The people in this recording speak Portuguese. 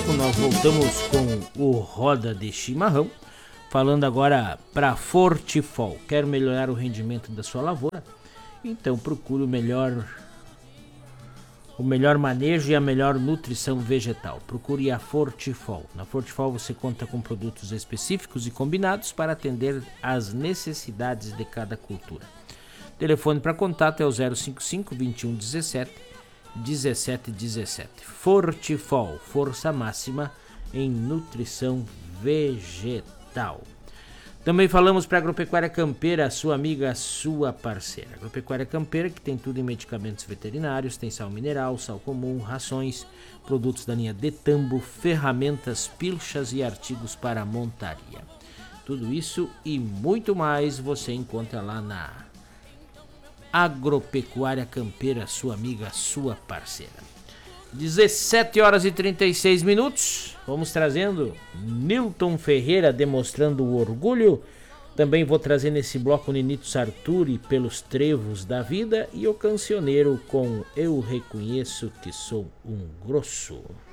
bloco nós voltamos com o Roda de Chimarrão, falando agora para Fortifol. Quer melhorar o rendimento da sua lavoura? Então procure o melhor manejo e a melhor nutrição vegetal. Procure a Fortifol. Na Fortifol você conta com produtos específicos e combinados para atender às necessidades de cada cultura. O telefone para contato é o 055 21 17 17 17. Fortifol, força máxima em nutrição vegetal. Também falamos para a Agropecuária Campeira, sua amiga, sua parceira. Agropecuária Campeira, que tem tudo em medicamentos veterinários, tem sal mineral, sal comum, rações, produtos da linha de tambo, ferramentas, pilchas e artigos para montaria. Tudo isso e muito mais você encontra lá na Agropecuária Campeira, sua amiga, sua parceira. 17 horas e 36 minutos. Vamos trazendo Nilton Ferreira demonstrando o orgulho. Também vou trazer nesse bloco Ninito Sarturi pelos trevos da vida e o cancioneiro com Eu Reconheço Que Sou um Grosso.